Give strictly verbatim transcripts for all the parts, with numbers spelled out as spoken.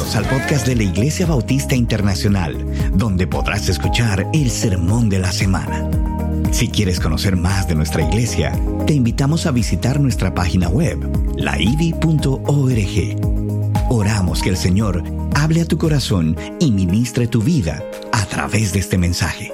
Bienvenidos al podcast de la Iglesia Bautista Internacional, donde podrás escuchar el sermón de la semana. Si quieres conocer más de nuestra iglesia, te invitamos a visitar nuestra página web, la i b i punto org. Oramos que el Señor hable a tu corazón y ministre tu vida a través de este mensaje.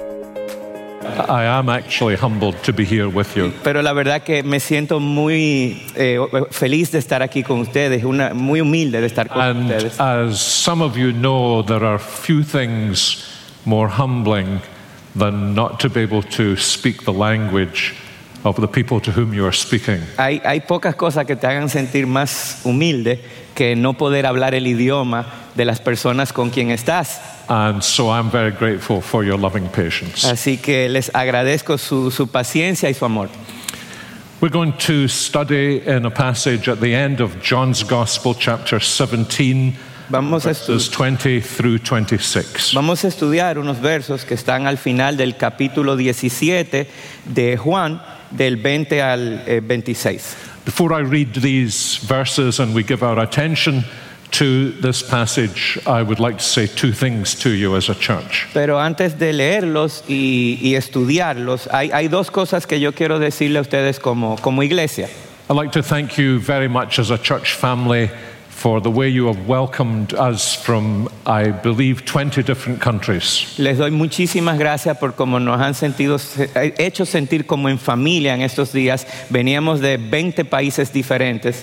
I am actually humbled to be here with you. Pero la verdad que me siento muy eh, feliz de estar aquí con ustedes, una, muy humilde de estar con And ustedes. as some of you know, there are few things more humbling than not to be able to speak the language of the people to whom you are speaking. Hay, hay pocas cosas que te hagan sentir más humilde que no poder hablar el idioma de las personas con quien estás. And so I'm very grateful for your loving patience. Así que les agradezco su, su paciencia y su amor. We're going to study in a passage at the end of John's Gospel, chapter seventeen, Vamos a, verses estu- twenty through twenty-six. vamos a estudiar unos versos que están al final del capítulo diecisiete de Juan, del veinte al eh, veintiséis. Before I read these verses and we give our attention to this passage, I would like to say two things to you as a church. Pero antes de leerlos y, y estudiarlos, hay, hay dos cosas que yo quiero decirle a ustedes como, como iglesia. I'd like to thank you very much as a church family for the way you have welcomed us from, I believe, twenty different countries. Les doy muchísimas gracias por cómo nos han sentido, hecho sentir como en familia en estos días. Veníamos de veinte países diferentes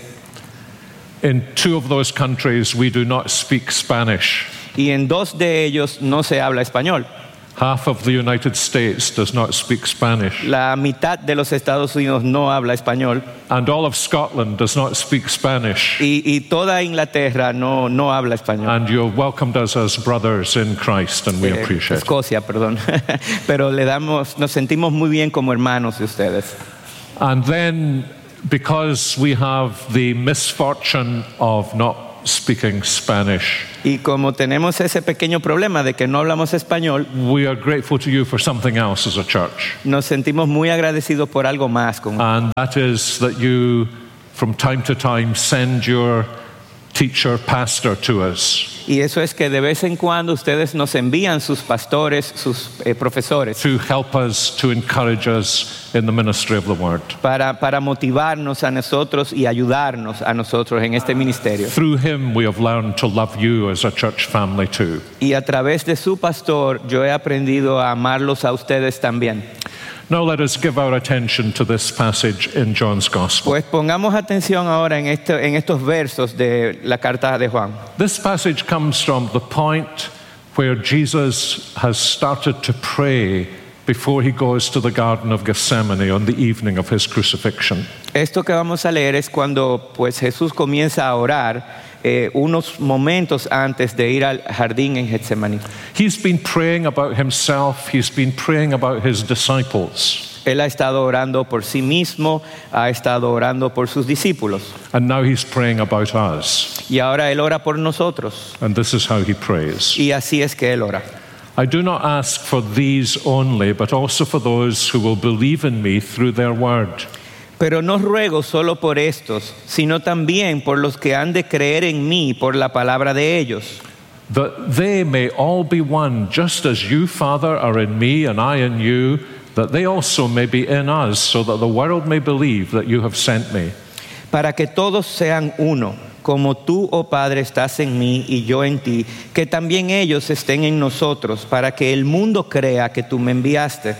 In two of those countries, we do not speak Spanish. y en dos de ellos no se habla español. Half of the United States does not speak Spanish. La mitad de los Estados Unidos no habla español And all of Scotland does not speak Spanish. y, y toda Inglaterra no, no habla español. And you have welcomed us as brothers in Christ, and we Eh, appreciate it. Escocia, perdón. Pero le damos, nos sentimos muy bien como hermanos de ustedes. And then, because we have the misfortune of not speaking Spanish, Y como tenemos ese pequeño problema de que no hablamos español, we are grateful to you for something else as a church. nos sentimos muy agradecidos por algo más. Con And that is that you, from time to time, send your teacher, pastor to us Y eso es que de vez en cuando ustedes nos envían sus pastores, sus eh, profesores, to help us, to encourage us in the ministry of the word. para, para motivarnos a nosotros y ayudarnos a nosotros en este ministerio. Through him, we have learned to love you as a church family too. Y a través de su pastor yo he aprendido a amarlos a ustedes también. Now let us give our attention to this passage in John's Gospel. Pues pongamos atención ahora en, este, en estos versos de la carta de Juan. This passage comes from the point where Jesus has started to pray before he goes to the Garden of Gethsemane on the evening of his crucifixion. Esto que vamos a leer es cuando pues Jesús comienza a orar eh, unos momentos antes de ir al jardín en Getsemaní. He's been praying about himself, he's been praying about his disciples, Él ha estado orando por sí mismo, ha estado orando por sus discípulos and now he's praying about us. y ahora Él ora por nosotros And this is how he prays. y así es que Él ora. I do not ask for these only, but also for those who will believe in me through their word. Pero no ruego solo por estos, sino también por los que han de creer en mí por la palabra de ellos, That they may all be one, just as you, Father, are in me and I in you, that they also may be in us, so that the world may believe that you have sent me. para que todos sean uno, como tú, oh Padre, estás en mí y yo en ti, que también ellos estén en nosotros, para que el mundo crea que tú me enviaste.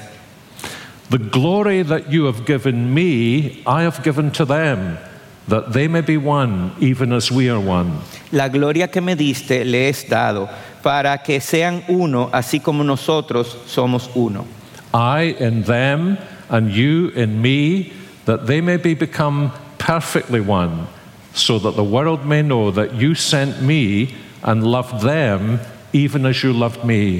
The glory that you have given me, I have given to them, that they may be one, even as we are one. La gloria que me diste le es dado, para que sean uno, así como nosotros somos uno. I in them, and you in me, that they may be become perfectly one, so that the world may know that you sent me and loved them, even as you loved me.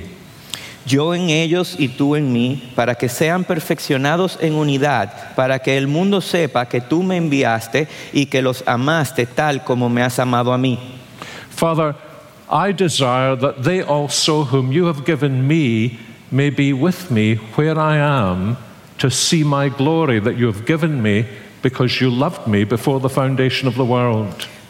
Yo en ellos y tú en mí, para que sean perfeccionados en unidad, para que el mundo sepa que tú me enviaste y que los amaste tal como me has amado a mí. Father, I desire that they also whom you have given me may be with me where I am, to see my glory that you have given me, because you loved me before the foundation of the world.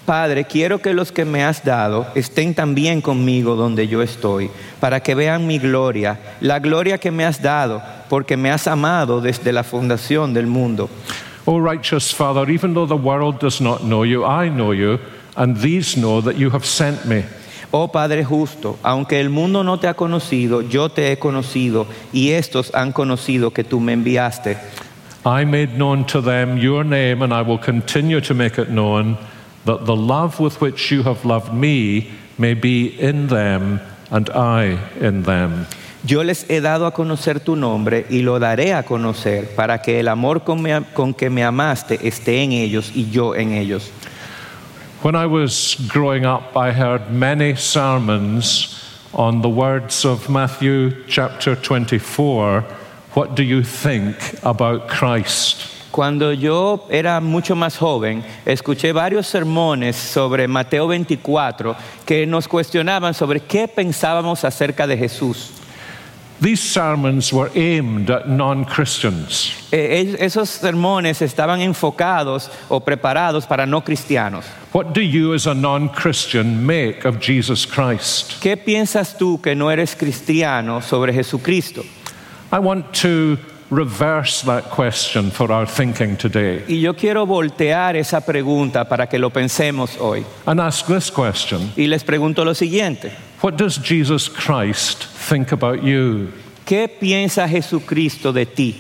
Padre, quiero que los que me has dado estén también conmigo donde yo estoy, para que vean mi gloria, la gloria que me has dado, porque me has amado desde la fundación del mundo. O righteous Father, even though the world does not know you, I know you, and these know that you have sent me. Oh Padre justo, aunque el mundo no te ha conocido, yo te he conocido, y estos han conocido que tú me enviaste. I made known to them your name, and I will continue to make it known, that the love with which you have loved me may be in them, and I in them. Yo les he dado a conocer tu nombre y lo daré a conocer, para que el amor con, me, con que me amaste esté en ellos y yo en ellos. When I was growing up, I heard many sermons on the words of Matthew chapter twenty-four, what do you think about Christ? Cuando yo era mucho más joven, escuché varios sermones sobre Mateo veinticuatro que nos cuestionaban sobre qué pensábamos acerca de Jesús. These sermons were aimed at non-Christians. Eh, esos sermones estaban enfocados o preparados para no cristianos. What do you as a non-Christian make of Jesus Christ? ¿Qué piensas tú que no eres cristiano sobre Jesucristo? I want to reverse that question for our thinking today. Y yo quiero voltear esa pregunta para que lo pensemos hoy. And ask this question. Y les pregunto lo siguiente. What does Jesus Christ think about you? ¿Qué piensa Jesucristo de ti?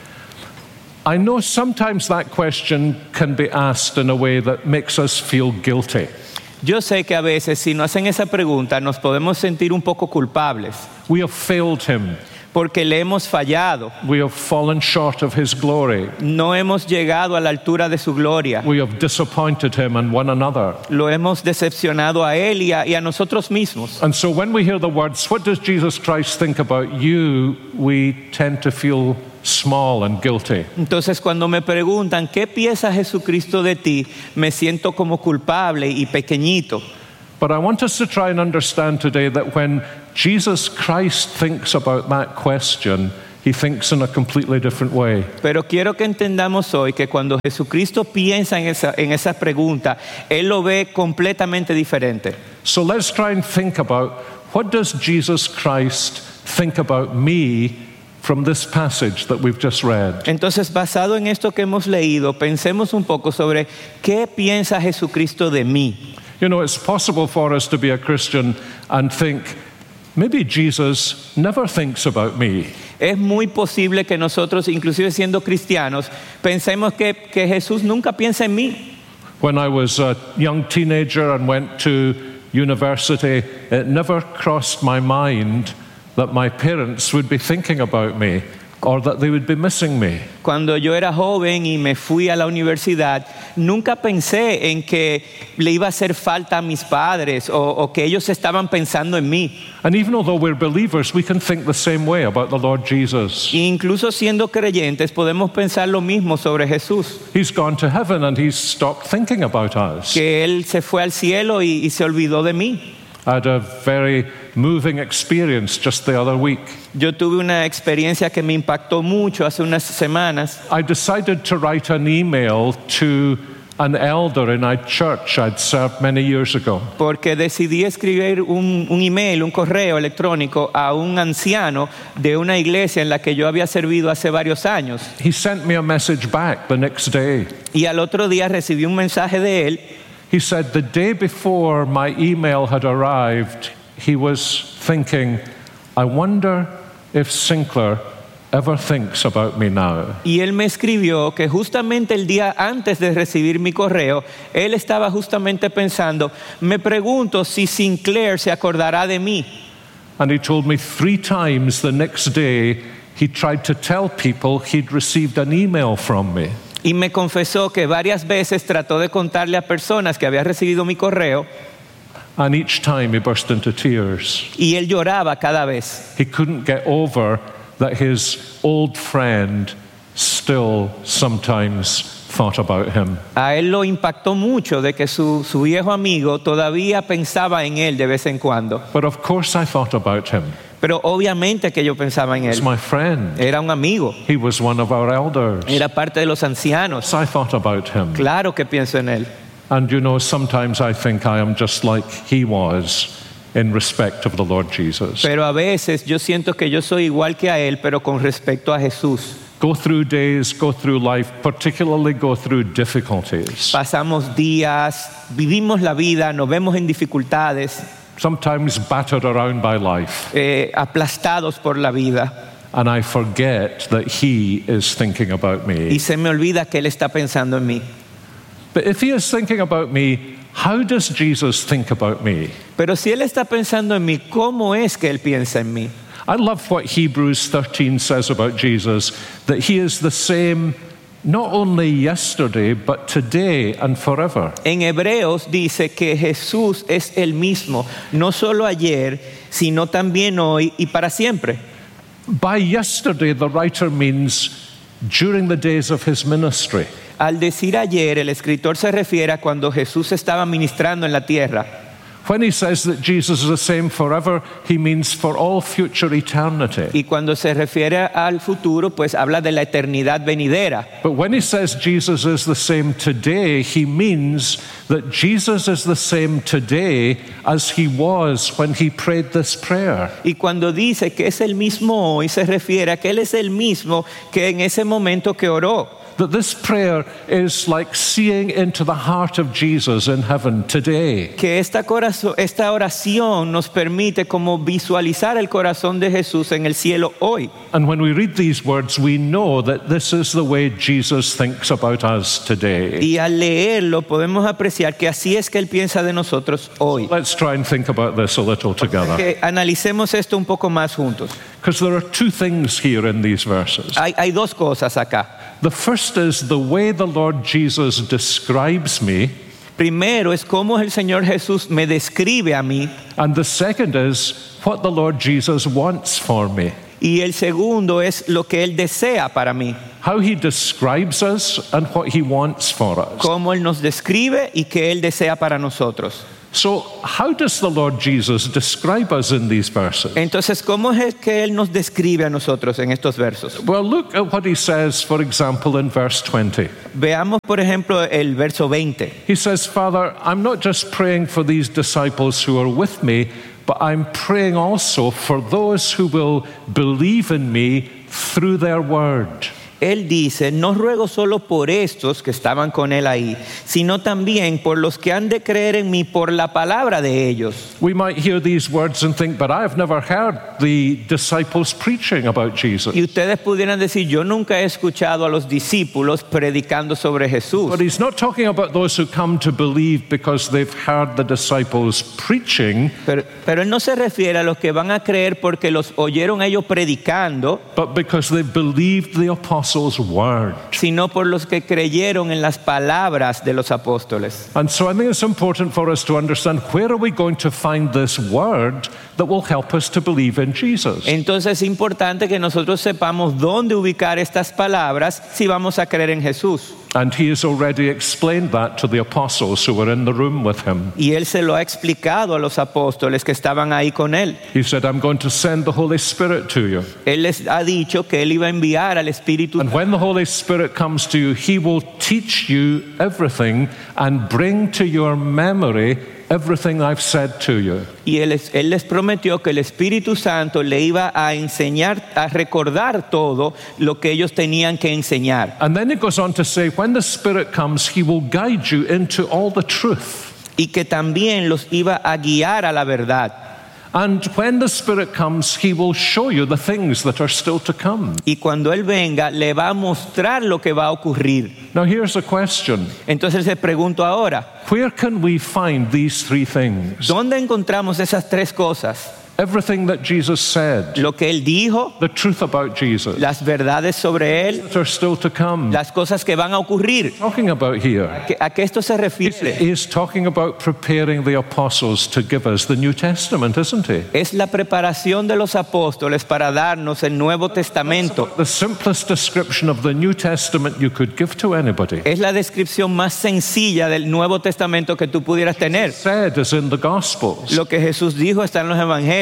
I know sometimes that question can be asked in a way that makes us feel guilty. Yo sé que a veces si nos hacen esa pregunta nos podemos sentir un poco culpables. We have failed him. Porque le hemos fallado. We have fallen short of his glory. No hemos llegado a la altura de su gloria. We have disappointed him and one another. Lo hemos decepcionado a él y a, y a nosotros mismos. And so when we hear the words, what does Jesus Christ think about you? We tend to feel small and guilty. Entonces cuando me preguntan ¿qué piensa Jesucristo de ti? Me siento como culpable y pequeñito. But I want us to try and understand today that when Jesus Christ thinks about that question, he thinks in a completely different way. Pero quiero que entendamos hoy que cuando Jesucristo piensa en esa, en esa pregunta, él lo ve completamente diferente. So let's try and think about what does Jesus Christ think about me from this passage that we've just read. Entonces, basado en esto que hemos leído, pensemos un poco sobre qué piensa Jesucristo de mí. You know, it's possible for us to be a Christian and think, maybe Jesus never thinks about me. Es muy posible que nosotros, inclusive siendo cristianos, pensemos que, que Jesús nunca piensa en mí. When I was a young teenager and went to university, it never crossed my mind that my parents would be thinking about me or that they would be missing me. Cuando yo era joven y me fui a la universidad, nunca pensé en que le iba a hacer falta a mis padres o, o que ellos estaban pensando en mí. And even although we're believers, we can think the same way about the Lord Jesus. E incluso siendo creyentes podemos pensar lo mismo sobre Jesús. He's gone to heaven and he's stopped thinking about us. Que Él se fue al cielo y, y se olvidó de mí. I had a very moving experience just the other week. Yo tuve una experiencia que me impactó mucho hace unas semanas. I decided to write an email to an elder in a church I'd served many years ago. Porque decidí escribir un, un email, un correo electrónico a un anciano de una iglesia en la que yo había servido hace varios años. He sent me a message back the next day. Y al otro día recibí un mensaje de él. He said the day before my email had arrived, he was thinking, I wonder if Sinclair ever thinks about me now. Y él me escribió que justamente el día antes de recibir mi correo, él estaba justamente pensando, me pregunto si Sinclair se acordará de mí. And he told me three times the next day he tried to tell people he'd received an email from me. Y me confesó que varias veces trató de contarle a personas que había recibido mi correo. And each time he burst into tears. Y él lloraba cada vez. He couldn't get over that his old friend still sometimes thought about him. A él lo impactó mucho de que su, su viejo amigo todavía pensaba en él de vez en cuando. But of course I thought about him. Pero obviamente que yo pensaba en él. He's my friend. Era un amigo. He was one of our elders. Era parte de los ancianos. So I thought about him. Claro que pienso en él. And you know, sometimes I think I am just like he was in respect of the Lord Jesus. Pero a veces yo siento que yo soy igual que a él, pero con respecto a Jesús. Go through days, go through life, particularly go through difficulties. Pasamos días, vivimos la vida, nos vemos en dificultades, Sometimes battered around by life. eh, aplastados por la vida. And I forget that he is thinking about Y me. se me olvida que él está pensando en mí. But if he is thinking about me, how does Jesus think about me? Pero si él está pensando en mí, ¿cómo es que él piensa en mí? I love what Hebrews thirteen says about Jesus, that he is the same not only yesterday, but today and forever. En Hebreos dice que Jesús es el mismo, no solo ayer, sino también hoy y para siempre. By yesterday, the writer means during the days of his ministry. Al decir ayer, el escritor se refiere a cuando Jesús estaba ministrando en la tierra. When he says that Jesus is the same forever, he means for all future eternity. Y cuando se refiere al futuro, pues habla de la eternidad venidera. But when he says Jesus is the same today, he means that Jesus is the same today as he was when he prayed this prayer. Y cuando dice que es el mismo hoy, se refiere a que Él es el mismo que en ese momento que oró. That this prayer is like seeing into the heart of Jesus in heaven today. Que esta, corazón, esta oración nos permite como visualizar el corazón de Jesús en el cielo hoy. And when we read these words, we know that this is the way Jesus thinks about us today. Y al leerlo podemos apreciar que así es que Él piensa de nosotros hoy. Let's try and think about this a little together. Que analicemos esto un poco más juntos. Because there are two things here in these verses. Hay, hay dos cosas acá. The first is the way the Lord Jesus describes me, Primero es cómo el Señor Jesús me describe a mí. and the second is what the Lord Jesus wants for me. Y el segundo es lo que Él desea para mí. How he describes us and what he wants for us. Cómo Él nos describe y que Él desea para nosotros. So, how does the Lord Jesus describe us in these verses? Entonces, ¿cómo es que Él nos describe a nosotros en estos versos? Well, look at what he says, for example, in verse twenty. Veamos, por ejemplo, el verso veinte. He says, Father, I'm not just praying for these disciples who are with me, but I'm praying also for those who will believe in me through their word. Él dice, no ruego solo por estos que estaban con Él ahí, sino también por los que han de creer en mí por la palabra de ellos. We might hear these words and think, but I've never heard the disciples preaching about Jesus. Y ustedes pudieran decir, yo nunca he escuchado a los discípulos predicando sobre Jesús. But he's not talking about those who come to believe because they've heard the disciples preaching, Pero, pero Él no se refiere a los que van a creer porque los oyeron ellos predicando, but because they've believed the apostles' word. sino por los que creyeron en las palabras de los apóstoles. And so I think it's important for us to understand, where are we going to find this word that will help us to believe in Jesus? Entonces es importante que nosotros sepamos dónde ubicar estas palabras si vamos a creer en Jesús. And he has already explained that to the apostles who were in the room with him. Y Él se lo ha explicado a los apóstoles que estaban ahí con Él. He said, I'm going to send the Holy Spirit to you. Él les ha dicho que Él iba a enviar al Espíritu. And when the Holy Spirit comes to you, he will teach you everything and bring to your memory everything I've said to you. Y él, él les prometió que el Espíritu Santo le iba a enseñar, a recordar todo lo que ellos tenían que enseñar. And then it goes on to say, when the Spirit comes, he will guide you into all the truth. Y que también los iba a guiar a la verdad. And when the Spirit comes, he will show you the things that are still to come. Y cuando Él venga, le va a mostrar lo que va a ocurrir. Now here's a question. Entonces le pregunto ahora, Where can we find these three things? ¿dónde encontramos esas tres cosas? Everything that Jesus said, Lo que Él dijo, the truth about Jesus, las verdades sobre Él, that are still to come. las cosas que van a ocurrir. Talking about here. ¿A qué esto se refiere? He's talking about preparing the apostles to give us the New Testament, isn't he? Es la preparación de los apóstoles para darnos el Nuevo Testamento. The simplest description of the New Testament you could give to anybody. Es la descripción más sencilla del Nuevo Testamento que tú pudieras tener. Said is in the Gospels. Lo que Jesús dijo está en los evangelios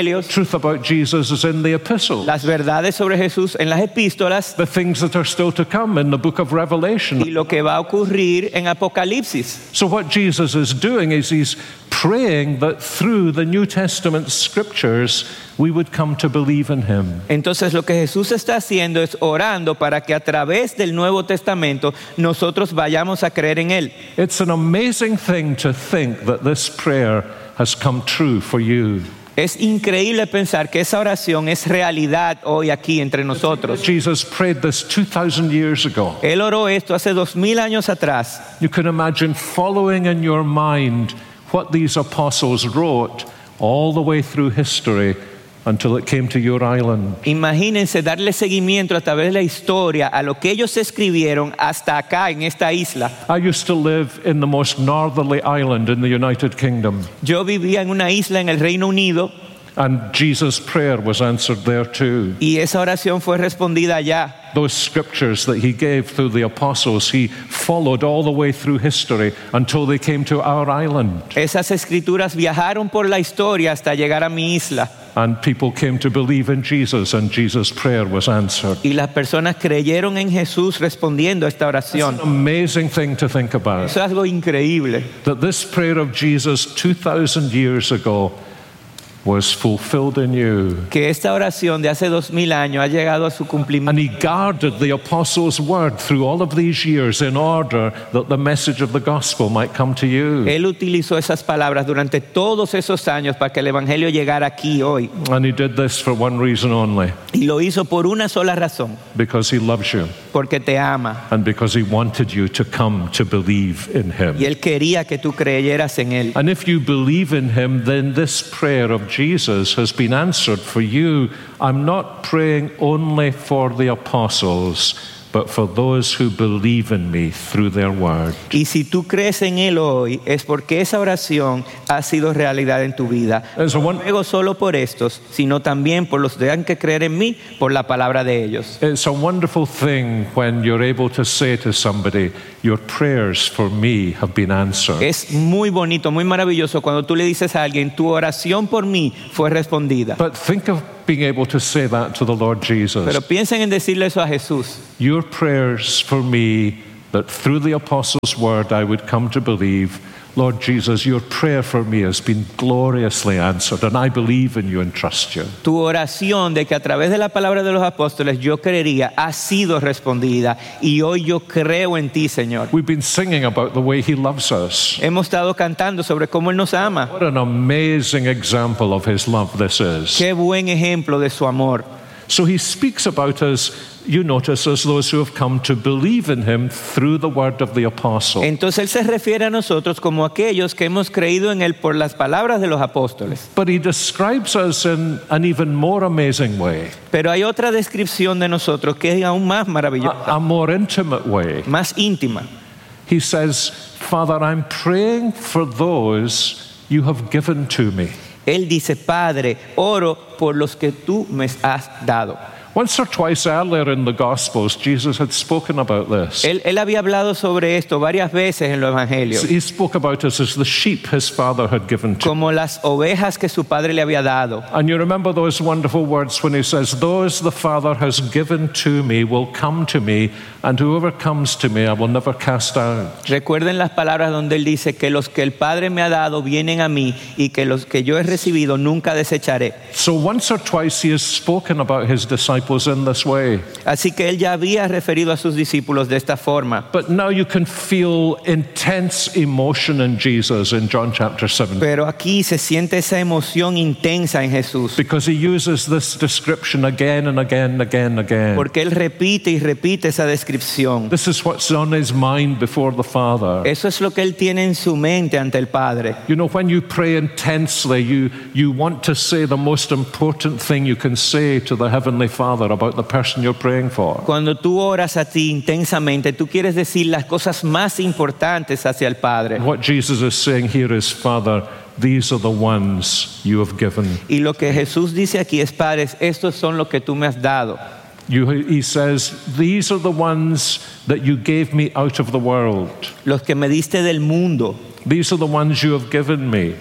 evangelios, Truth about Jesus is in the epistles. las verdades sobre Jesús en las epístolas The things that are still to come in the book of Revelation. y lo que va a ocurrir en Apocalipsis. So what Jesus is doing is he's praying that through the New Testament scriptures we would come to believe in him. Entonces lo que Jesús está haciendo es orando para que a través del Nuevo Testamento nosotros vayamos a creer en Él. It's an amazing thing to think that this prayer has come true for you. Es increíble pensar que esa oración es realidad hoy aquí entre nosotros. Jesus prayed this two thousand years ago. Él oró esto hace dos mil años atrás. You can imagine following in your mind what these apostles wrote all the way through history until it came to your island. Imagínense darle seguimiento a través de la historia a lo que ellos escribieron hasta acá en esta isla. I used to live in the most northerly island in the United Kingdom, Yo vivía en una isla en el Reino Unido and Jesus' prayer was answered there too. y esa oración fue respondida allá. Those scriptures that he gave through the apostles, he followed all the way through history until they came to our island. Esas escrituras viajaron por la historia hasta llegar a mi isla. And people came to believe in Jesus, and Jesus' prayer was answered. Y las personas creyeron en Jesús respondiendo a esta oración. It's an amazing thing to think about. Eso es algo increíble. That this prayer of Jesus two thousand years ago was fulfilled in you. Que esta oración de hace dos mil años ha llegado a su cumplimiento. And he guarded the apostles' word through all of these years in order that the message of the gospel might come to you. Él utilizó esas palabras durante todos esos años para que el evangelio llegara aquí hoy. And he did this for one reason only, Y lo hizo por una sola razón, because he loves you porque te ama. and because he wanted you to come to believe in him. Y él quería que tú creyeras en él. And if you believe in him, then this prayer of Jesus has been answered for you. I'm not praying only for the apostles, but for those who believe in me through their word. Y si tú crees en él hoy, es porque esa oración ha sido realidad en tu vida. It's a, No one, ruego solo por estos, sino también por los que han que creer en mí, por la palabra de ellos. it's a wonderful thing when you're able to say to somebody, your prayers for me have been answered. Es muy bonito, muy maravilloso cuando tú le dices a alguien, tu oración por mí fue respondida. But think of being able to say that to the Lord Jesus. Pero piensen en decirle eso a Jesús. Your prayers for me, that through the apostles' word I would come to believe. Lord Jesus, your prayer for me has been gloriously answered, and I believe in you and trust you. Tu oración de que a través de la palabra de los apóstoles yo creería ha sido respondida y hoy yo creo en ti, Señor. We've been singing about the way he loves us. Hemos estado cantando sobre cómo Él nos ama. What an amazing example of his love this is. Qué buen ejemplo de su amor. So he speaks about us, you notice, as those who have come to believe in him through the word of the apostle. Entonces Él se refiere a nosotros como aquellos que hemos creído en Él por las palabras de los apóstoles. But he describes us in an even more amazing way, Pero hay otra descripción de nosotros que es aún más maravillosa, a, a more intimate way. más íntima. He says, Father, I'm praying for those you have given to me. Él dice, Padre, oro por los que tú me has dado. Once or twice earlier in the Gospels, Jesus had spoken about this. Él, él había hablado sobre esto varias veces en los evangelios, He spoke about us as the sheep his father had given to him. como las ovejas que su padre le había dado. And you remember those wonderful words when he says, those the Father has given to me will come to me, and whoever comes to me I will never cast out. Recuerden las palabras donde él dice que los que el Padre me ha dado vienen a mí y que los que yo he recibido nunca desecharé. So once or twice he has spoken about his disciples in this way. Así que él ya había referido a sus discípulos de esta forma. But now you can feel intense emotion in Jesus in John chapter seven. Pero aquí se siente esa emoción intensa en Jesús, Because he uses this description again and again and again and again. porque él repite y repite esa descripción. This is what's on his mind before the Father. Eso es lo que él tiene en su mente ante el Padre. You know, when you pray intensely, you, you want to say the most important thing you can say to the Heavenly Father about the person you're praying for. Cuando tú oras a ti intensamente, tú quieres decir las cosas más importantes hacia el Padre. What Jesus is saying here is, Father, these are the ones you have given. Y lo que Jesús dice aquí es, Padre, estos son los que tú me has dado. You, he says, these are the ones that you gave me out of the world. Los que me diste del mundo. These are the ones you have given me.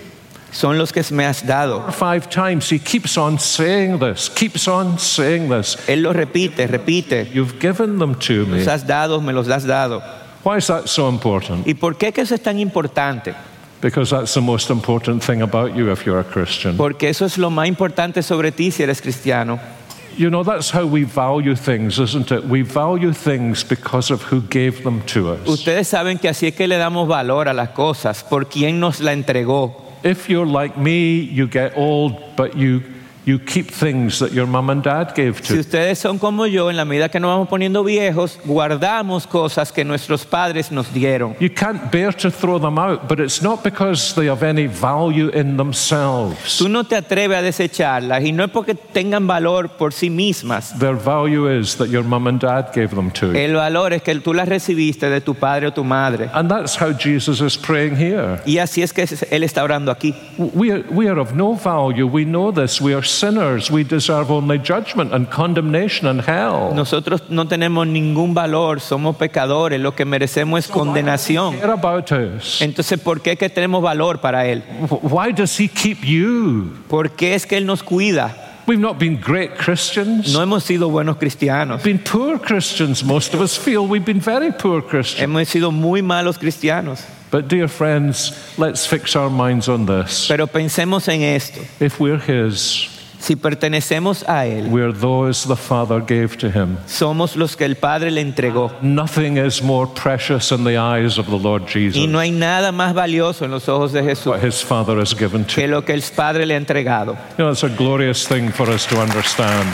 son los que me has dado. Four or five times he keeps on saying this, keeps on saying this. Él lo repite, repite. You've given them to me. Los has dado, me los has dado. Why is that so important? ¿Y por qué que eso es tan importante? Because that's the most important thing about you if you're a Christian. Porque eso es lo más importante sobre ti si eres cristiano. You know, that's how we value things, isn't it? We value things because of who gave them to us. Ustedes saben que así es que le damos valor a las cosas, por quien nos la entregó. If you're like me, you get old, but you you keep things that your mom and dad gave Si to. ustedes son como yo, en la medida que nos vamos poniendo viejos, guardamos cosas que nuestros padres nos dieron. You can't bear to throw them out, but it's not because they have any value in themselves. Tú no te atreves a desecharlas y no es porque tengan valor por sí mismas. Their value is that your mom and dad gave them to you. El valor es que tú las recibiste de tu padre o tu madre. And that's how Jesus is praying here. Y así es que Él está orando aquí. We are, we are of no value. We know this. We are sinners. We deserve only judgment and condemnation and hell. Nosotros no tenemos ningún valor, somos pecadores, lo que merecemos es condenación. Care about us. Entonces, ¿por qué que tenemos valor para Él? Why does he keep you? ¿Por qué es que Él nos cuida? We've not been great Christians. No hemos sido buenos cristianos, We've been poor Christians. Most of us feel we've been very poor Christians. hemos sido muy malos cristianos. But dear friends, let's fix our minds on this. Pero pensemos en esto, If we're his, si pertenecemos a Él, we're those the Father gave to him. somos los que el Padre le entregó. Nothing is more precious in the eyes of the Lord Jesus Y no hay nada más valioso en los ojos de Jesús what his Father has given to que him. lo que el Padre le ha entregado. You know, it's a glorious thing for us to understand.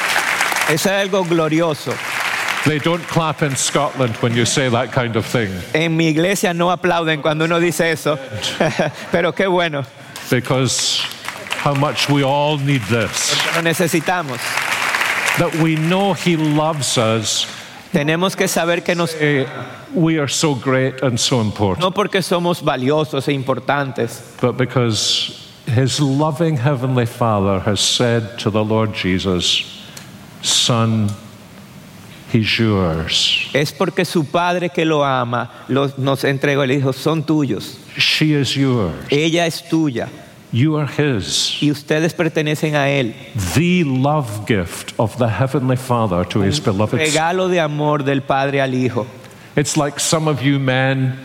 Eso es algo glorioso. They don't clap in Scotland when you say that kind of thing, En mi iglesia no aplauden cuando uno dice eso, pero qué bueno, because how much we all need this. lo necesitamos. That we know he loves us. Tenemos que saber que nos, Eh, We are so great and so important, no porque somos valiosos e importantes, but because his loving heavenly Father has said to the Lord Jesus, Son, he's yours. es porque su Padre que lo ama los, nos entregó y le dijo, son tuyos, She is yours. ella es tuya You are his. y ustedes pertenecen a Él. The love gift of the heavenly Father to his beloved Son. Regalo de amor del Padre al Hijo. It's like some of you men